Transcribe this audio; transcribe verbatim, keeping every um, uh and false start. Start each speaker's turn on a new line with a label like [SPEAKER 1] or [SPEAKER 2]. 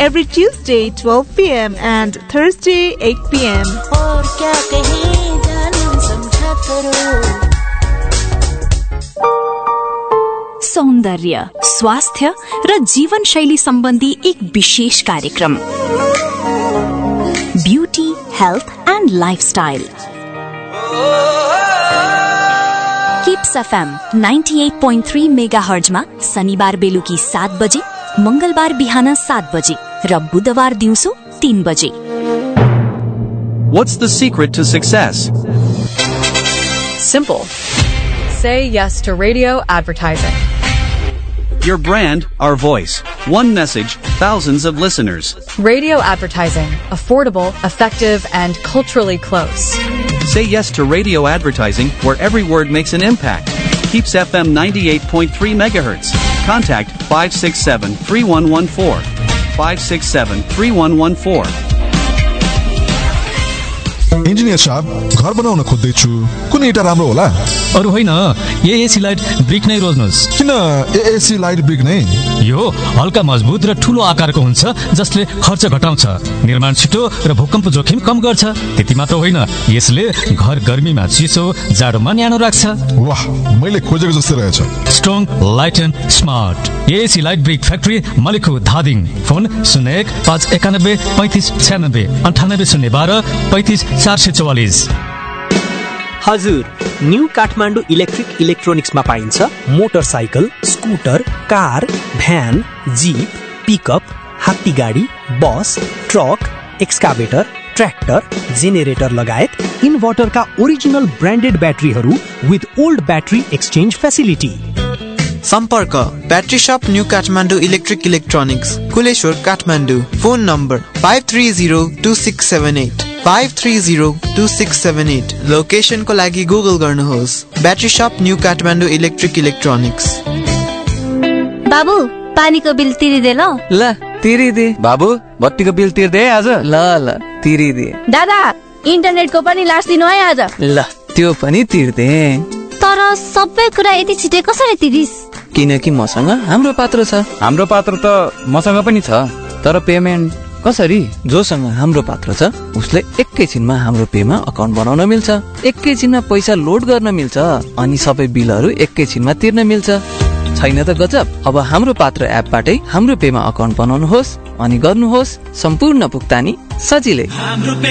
[SPEAKER 1] every Tuesday twelve p m and Thursday eight p m
[SPEAKER 2] और क्या कहें जान समझा करो।
[SPEAKER 3] सौन्दर्य, स्वास्थ्य र जीवनशैली सम्बन्धी एक विशेष कार्यक्रम beauty, health and lifestyle. Kips FM अठानब्बे point तीन मेगाहर्जमा शनिबार बेलुकी सात बजे, मंगलबार बिहान सात बजे र बुधबार दिउँसो तीन बजे।
[SPEAKER 4] What's the secret to success?
[SPEAKER 5] Simple. Say yes to radio advertising.
[SPEAKER 4] Your brand, our voice. One message, thousands of listeners.
[SPEAKER 5] Radio advertising. Affordable, effective, and culturally close.
[SPEAKER 4] Say yes to radio advertising where every word makes an impact. Keeps F M ninety-eight point three megahertz. Contact five six seven, three one one four. five six seven, three one one four.
[SPEAKER 6] Engineer साहब, घर बनाउन खोज्दैछु, कुन इटा राम्रो होला?
[SPEAKER 7] अरु होइन, एएसी लाइट ब्रिक नै रोज्नुस्।
[SPEAKER 6] किन एएसी लाइट ब्रिक नै?
[SPEAKER 7] यो हल्का मजबुत र ठूलो आकारको हुन्छ जसले खर्च घटाउँछ, निर्माण छिटो र भूकम्प जोखिम कम गर्छ। त्यति मात्र होइन, यसले घर गर्मीमा चिसो, जाडोमा न्यानो राख्छ।
[SPEAKER 6] वाह, मैले खोजेको जस्तै रहेछ।
[SPEAKER 7] Strong, light and smart. AAC light brick factory, मलिखु, Dhading. Phone शून्य एक पाँच एकानब्बे पैँतिस छ्यानब्बे अन्ठानब्बे शून्य बाह्र पैँतिस चार सय चौवालिस।
[SPEAKER 8] हजुर, न्यू काठमाडौँ इलेक्ट्रिक इलेक्ट्रोनिक्समा पाइन्छ motorcycle, scooter, car, van, jeep, pickup, हात्ती गाडी, बस, ट्रक, एक्सकाभेटर, ट्र्याक्टर, जेनेरेटर लगायत इन्भर्टरका original branded ब्याट्रीहरू with old battery exchange facility.
[SPEAKER 9] सम्पर्क ब्याट्री शप new Kathmandu electric electronics, Kuleshwar, Kathmandu. Phone number five three zero two six seven at five three zero two six seven at. लोकेसनको लागि Google गर्नुहोस् battery शप new Kathmandu electric electronics.
[SPEAKER 10] बाबु, पानीको bill तिरिदे ल।
[SPEAKER 11] ल तिरिदे। बाबु, बत्तीको बिल तिर्दे आज। ल ल तिरिदे।
[SPEAKER 10] दादा, इन्टरनेटको पनि लास दिनु है आज।
[SPEAKER 11] ल त्यो पनि तिर्दे।
[SPEAKER 10] तर सबै कुरा यति छिटै कसरी तिरिस?
[SPEAKER 11] किनकि मसँग हाम्रो पात्र छ। हाम्रो पात्र त मसँग पनि छ, तर पेमेन्ट कसरी? जोसँग हाम्रो पात्र छ उसले एकैछिनमा हाम्रो पेमा अकाउन्ट बनाउन मिल्छ, एकैछिनमा पैसा लोड गर्न मिल्छ, अनि सबै बिलहरू एकैछिनमा तिर्न मिल्छ। छैन त गजब? अब हाम्रो पात्र एपबाटै हाम्रो पेमा अकाउन्ट बनाउनुहोस् अनि गर्नुहोस् सम्पूर्ण भुक्तानी सजिलै।